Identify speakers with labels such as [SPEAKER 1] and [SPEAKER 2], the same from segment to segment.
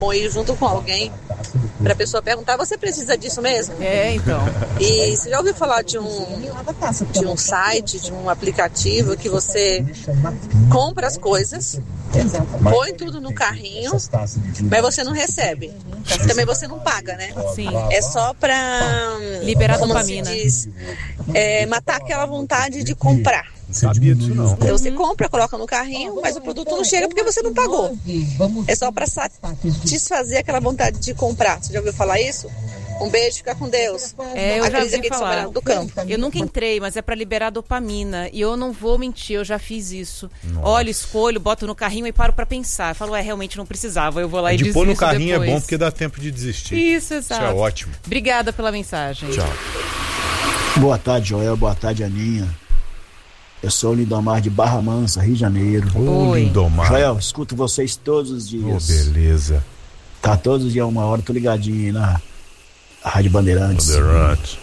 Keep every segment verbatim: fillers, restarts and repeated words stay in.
[SPEAKER 1] ou ir junto com alguém para a pessoa perguntar, você precisa disso mesmo?
[SPEAKER 2] É, então.
[SPEAKER 1] E você já ouviu falar de um, de um site, de um aplicativo que você compra as coisas, põe tudo no carrinho, mas você não recebe. Também você não paga, né?
[SPEAKER 2] Sim.
[SPEAKER 1] É só para
[SPEAKER 2] liberar dopamina.
[SPEAKER 1] É, matar aquela vontade de comprar.
[SPEAKER 3] Sabia disso não.
[SPEAKER 1] Então você compra, coloca no carrinho, mas o produto não chega porque você não pagou. É só para satisfazer aquela vontade de comprar. Você já ouviu falar isso? Um beijo, fica com Deus.
[SPEAKER 2] É, eu
[SPEAKER 1] a
[SPEAKER 2] já
[SPEAKER 1] Cris
[SPEAKER 2] vi
[SPEAKER 1] aqui de São
[SPEAKER 2] falar.
[SPEAKER 1] Bernardo do Campo.
[SPEAKER 2] Eu nunca entrei, mas é pra liberar dopamina. E eu não vou mentir, eu já fiz isso. Nossa. Olho, escolho, boto no carrinho e paro pra pensar. Eu falo, é, realmente não precisava. Eu vou lá e
[SPEAKER 3] de
[SPEAKER 2] desisto
[SPEAKER 3] pôr no carrinho
[SPEAKER 2] depois.
[SPEAKER 3] É bom porque dá tempo de desistir.
[SPEAKER 2] Isso, exato.
[SPEAKER 3] Isso é ótimo.
[SPEAKER 2] Obrigada pela mensagem.
[SPEAKER 3] Tchau.
[SPEAKER 4] Boa tarde, Joel. Boa tarde, Aninha. Eu sou o Lindomar de Barra Mansa, Rio de Janeiro.
[SPEAKER 3] Ô, Lindomar.
[SPEAKER 4] Joel, escuto vocês todos os dias.
[SPEAKER 3] Ô, beleza.
[SPEAKER 4] Tá todos os dias, uma hora, tô ligadinho aí na Rádio Bandeirantes.
[SPEAKER 3] Bandeirantes.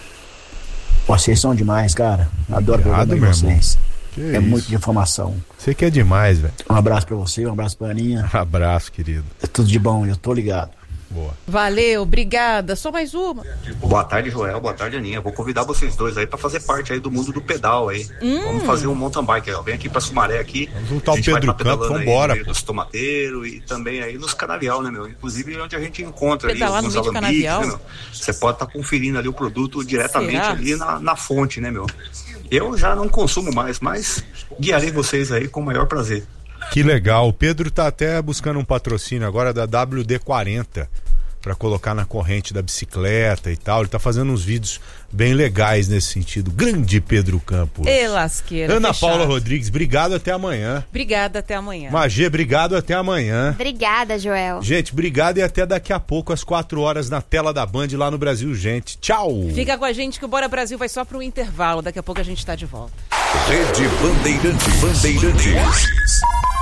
[SPEAKER 4] Vocês são demais, cara. Adoro o programa de vocês. É isso? Muita informação.
[SPEAKER 3] Você que é demais, velho.
[SPEAKER 4] Um abraço pra você, um abraço pra Aninha.
[SPEAKER 3] Abraço, querido.
[SPEAKER 4] É tudo de bom, eu tô ligado.
[SPEAKER 3] Boa.
[SPEAKER 2] Valeu, obrigada. Só mais uma.
[SPEAKER 5] Boa tarde, Joel. Boa tarde, Aninha. Vou convidar vocês dois aí pra fazer parte aí do mundo do pedal aí. Hum. Vamos fazer um mountain bike aí, ó. Vem aqui pra Sumaré aqui.
[SPEAKER 3] Vamos juntar o Pedro Campo, vambora.
[SPEAKER 5] Aí, dos tomateiros e também aí nos canavial, né, meu? Inclusive onde a gente encontra
[SPEAKER 2] pedalar
[SPEAKER 5] ali
[SPEAKER 2] nos
[SPEAKER 5] alambiques, né, meu? Você pode estar tá conferindo ali o produto diretamente Será? ali na, na fonte, né, meu? Eu já não consumo mais, mas guiarei vocês aí com o maior prazer.
[SPEAKER 3] Que legal. O Pedro tá até buscando um patrocínio agora da W D quarenta. Para colocar na corrente da bicicleta e tal. Ele tá fazendo uns vídeos bem legais nesse sentido. Grande Pedro Campos.
[SPEAKER 2] E lasqueira.
[SPEAKER 3] Ana
[SPEAKER 2] fechado.
[SPEAKER 3] Paula Rodrigues, obrigado, até amanhã.
[SPEAKER 2] Obrigada, até amanhã.
[SPEAKER 3] Magê, obrigado, até amanhã.
[SPEAKER 6] Obrigada, Joel.
[SPEAKER 3] Gente, obrigado e até daqui a pouco, às quatro horas, na tela da Band, lá no Brasil, gente. Tchau.
[SPEAKER 2] Fica com a gente que o Bora Brasil vai só pro intervalo. Daqui a pouco a gente tá de volta.
[SPEAKER 7] Rede Bandeirantes. Bandeirantes.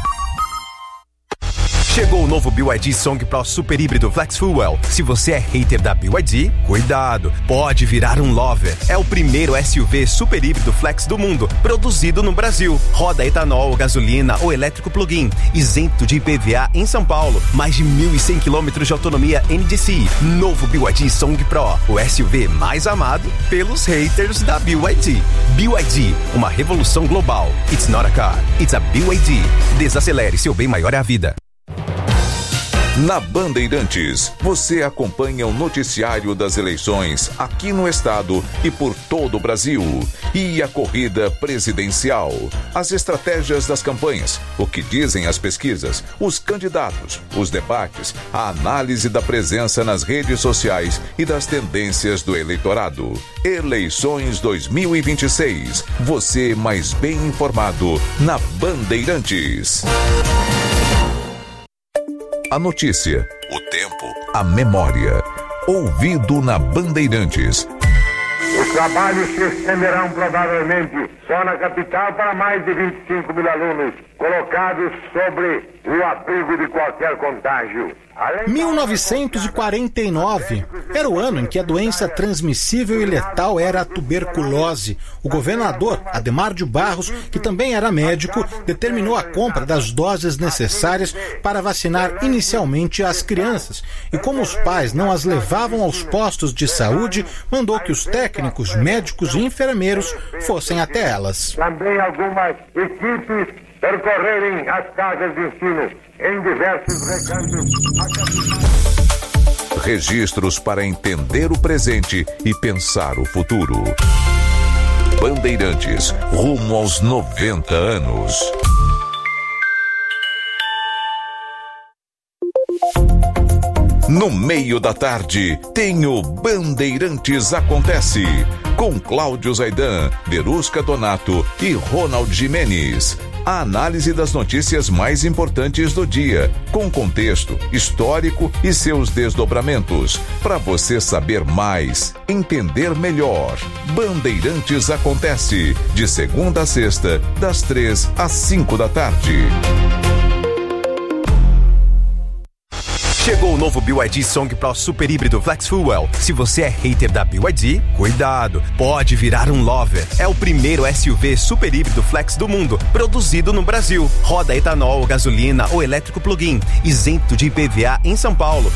[SPEAKER 7] Chegou o novo B Y D Song Pro Super Híbrido Flex Fuel. Se você é hater da B Y D, cuidado, pode virar um lover. É o primeiro S U V super híbrido flex do mundo, produzido no Brasil. Roda etanol, gasolina ou elétrico plug-in, isento de I P V A em São Paulo. Mais de mil e cem quilômetros de autonomia N D C I. Novo B Y D Song Pro, o S U V mais amado pelos haters da B Y D. B Y D, uma revolução global. It's not a car, it's a B Y D. Desacelere, seu bem maior é a vida.
[SPEAKER 8] Na Bandeirantes, você acompanha o noticiário das eleições aqui no estado e por todo o Brasil. E a corrida presidencial, as estratégias das campanhas, o que dizem as pesquisas, os candidatos, os debates, a análise da presença nas redes sociais e das tendências do eleitorado. Eleições dois mil e vinte e seis. Você mais bem informado na Bandeirantes. A notícia, o tempo, a memória. Ouvido na Bandeirantes.
[SPEAKER 9] Os trabalhos se estenderão provavelmente só na capital para mais de vinte e cinco mil alunos colocados sobre o abrigo de qualquer contágio.
[SPEAKER 10] mil novecentos e quarenta e nove era o ano em que a doença transmissível e letal era a tuberculose. O governador Adhemar de Barros, que também era médico, determinou a compra das doses necessárias para vacinar inicialmente as crianças. E como os pais não as levavam aos postos de saúde, mandou que os técnicos, médicos e enfermeiros fossem até elas.
[SPEAKER 9] Também algumas equipes percorrerem as casas de ensino em diversos recantos.
[SPEAKER 8] Registros para entender o presente e pensar o futuro. Bandeirantes, rumo aos noventa anos. No meio da tarde, tem o Bandeirantes Acontece, com Cláudio Zaidan, Verusca Donato e Ronald Jimenez. A análise das notícias mais importantes do dia, com contexto histórico e seus desdobramentos, para você saber mais, entender melhor. Bandeirantes Acontece, de segunda a sexta, das três às cinco da tarde.
[SPEAKER 7] Chegou o novo B Y D Song Pro Super Híbrido Flex Fuel. Se você é hater da B Y D, cuidado, pode virar um lover. É o primeiro S U V super híbrido flex do mundo, produzido no Brasil. Roda etanol, gasolina ou elétrico plug-in, isento de I P V A em São Paulo.